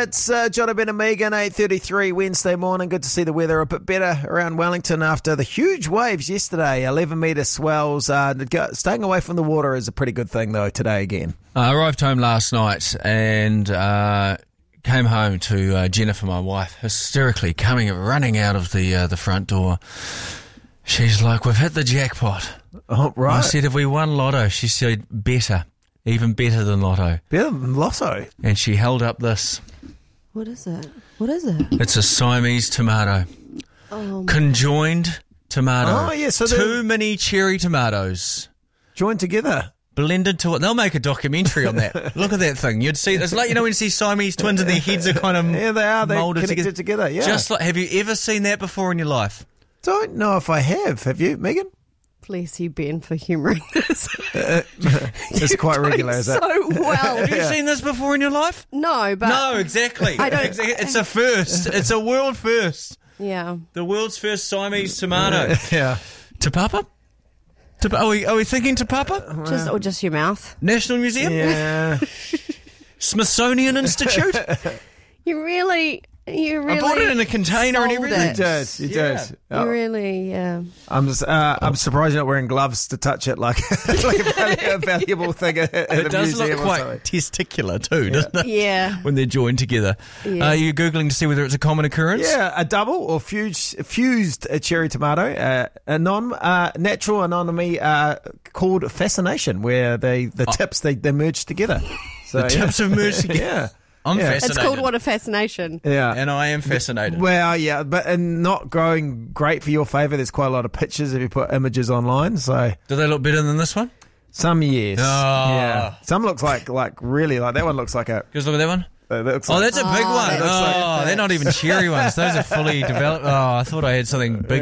It's Jonathan and Megan, 8:33 Wednesday morning. Good to see the weather a bit better around Wellington after the huge waves yesterday. 11-metre swells. Staying away from the water is a pretty good thing, though, today again. I arrived home last night and came home to Jennifer, my wife, hysterically running out of the front door. She's like, "We've hit the jackpot." Oh, right. I said, "Have we won Lotto?" She said, "Better. Even better than Lotto." Better than Lotto? And she held up this. What is it? What is it? It's a Siamese tomato. Conjoined tomato. Oh, yeah. So Too many cherry tomatoes. joined together. Blended to it. They'll make a documentary on that. Look at that thing. You'd see, it's like, when you see Siamese twins and their heads are kind of Yeah, they are. They're molded connected together. Yeah. Just like, have you ever seen that before in your life? Don't know if I have. Have you, Megan? Bless you, Ben, for humouring this. It's quite regular, is it? So well. Have you seen this before in your life? No, but No, exactly. I don't- It's a first. It's a world first. yeah. The world's first Siamese tomato. Yeah. Te Papa? Are we thinking Te Papa? Just your mouth. National Museum? Yeah. Smithsonian Institute? You really. I bought it in a container and sold everything. it. You did. You really. I'm surprised you're not wearing gloves to touch it like a valuable thing at It a does museum look or quite something. testicular too, doesn't it? Yeah. When they're joined together. Yeah. Are you Googling to see whether it's a common occurrence? Yeah, a double or fused cherry tomato, a natural anatomy called fascination, where the tips they merge together. So, The tips have merged together. Yeah. I'm Yeah. fascinated. It's called What a Fascination. Yeah. And I am fascinated. Well, yeah, but and not growing great for your favour. There's quite a lot of pictures if you put images online. So Do they look better than this one? some years, Oh. yeah. Some looks like really like that one looks like a. Just look at that one. Looks Oh, like, that's a big one. that looks like Oh, they're not even cherry ones. Those are fully developed. Oh, I thought I had something big